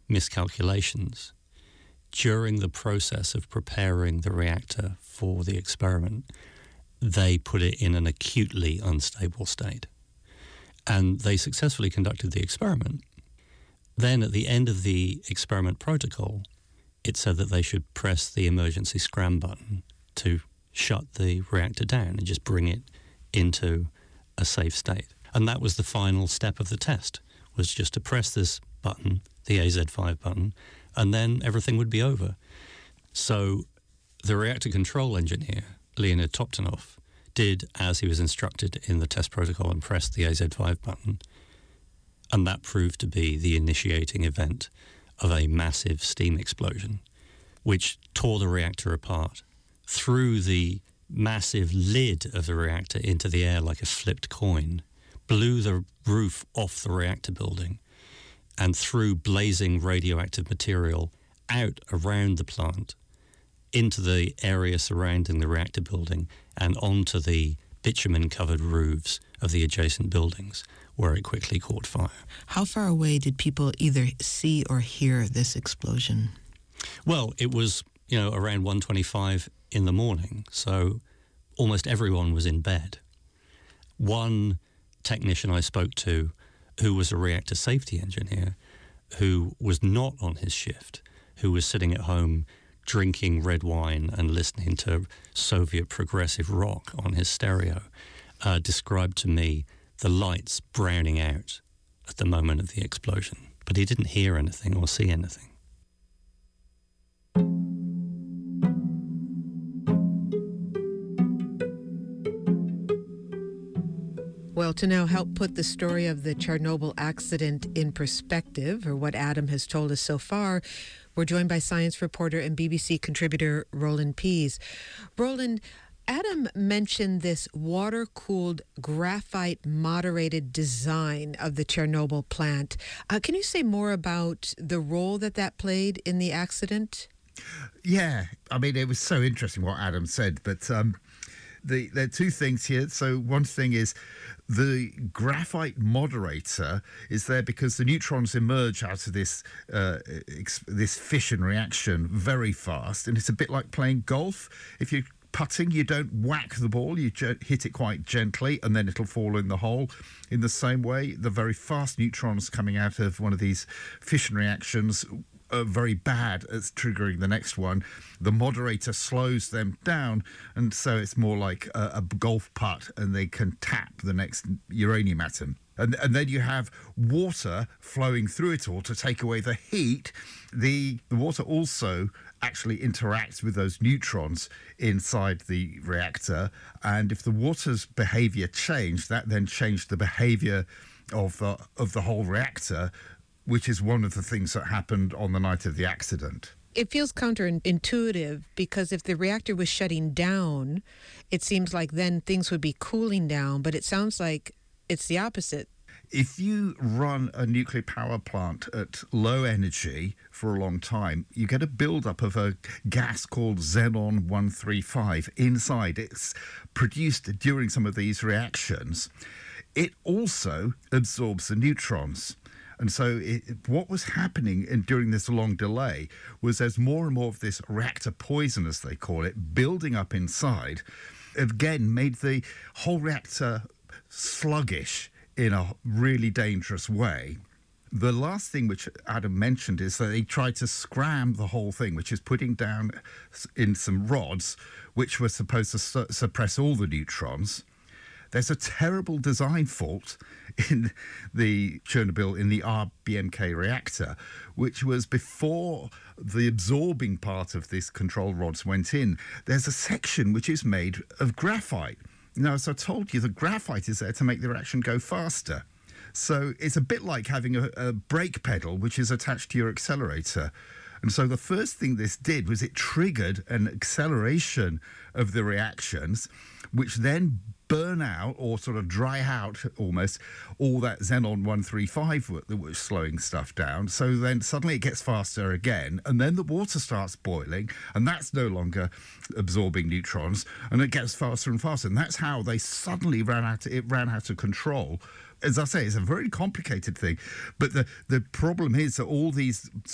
miscalculations, during the process of preparing the reactor for the experiment, they put it in an acutely unstable state. And they successfully conducted the experiment. Then at the end of the experiment protocol, it said that they should press the emergency scram button to shut the reactor down and just bring it into a safe state. And that was the final step of the test, was just to press this button, the AZ5 button, and then everything would be over. So the reactor control engineer, Leonid Toptonov, did as he was instructed in the test protocol and pressed the AZ5 button. And that proved to be the initiating event of a massive steam explosion, which tore the reactor apart, threw the massive lid of the reactor into the air like a flipped coin, blew the roof off the reactor building, and threw blazing radioactive material out around the plant into the area surrounding the reactor building and onto the bitumen-covered roofs of the adjacent buildings, where it quickly caught fire. How far away did people either see or hear this explosion? Well, it was, around 1:25 in the morning, so almost everyone was in bed. One technician I spoke to, who was a reactor safety engineer, who was not on his shift, who was sitting at home drinking red wine and listening to Soviet progressive rock on his stereo, described to me the lights browning out at the moment of the explosion. But he didn't hear anything or see anything. Well, to now help put the story of the Chernobyl accident in perspective, or what Adam has told us so far, we're joined by science reporter and BBC contributor Roland Pease. Roland, Adam mentioned this water-cooled, graphite-moderated design of the Chernobyl plant. Can you say more about the role that played in the accident? Yeah, I mean, it was so interesting what Adam said, but there are two things here. So one thing is the graphite moderator is there because the neutrons emerge out of this fission reaction very fast, and it's a bit like playing golf. If you're putting, you don't whack the ball, you hit it quite gently and then it'll fall in the hole. In the same way, the very fast neutrons coming out of one of these fission reactions are very bad at triggering the next one. The moderator slows them down, and so it's more like a golf putt, and they can tap the next uranium atom. And then you have water flowing through it all to take away the heat. The water also actually interacts with those neutrons inside the reactor, and if the water's behavior changed, that then changed the behavior of the whole reactor, which is one of the things that happened on the night of the accident. It feels counterintuitive because if the reactor was shutting down, it seems like then things would be cooling down, but it sounds like it's the opposite. If you run a nuclear power plant at low energy for a long time, you get a buildup of a gas called xenon-135 inside. It's produced during some of these reactions. It also absorbs the neutrons. And so what was happening during this long delay was there's more and more of this reactor poison, as they call it, building up inside, again, made the whole reactor sluggish in a really dangerous way. The last thing which Adam mentioned is that they tried to scram the whole thing, which is putting down in some rods, which were supposed to suppress all the neutrons. There's a terrible design fault in the Chernobyl, in the RBMK reactor, which was before the absorbing part of this control rods went in. There's a section which is made of graphite. Now, as I told you, the graphite is there to make the reaction go faster. So it's a bit like having a brake pedal which is attached to your accelerator. And so the first thing this did was it triggered an acceleration of the reactions, which then burn out or sort of dry out almost all that xenon-135 that was slowing stuff down. So then suddenly it gets faster again, and then the water starts boiling, and that's no longer absorbing neutrons, and it gets faster and faster. And that's how they suddenly ran out of control. As I say, it's a very complicated thing. But the problem is that all these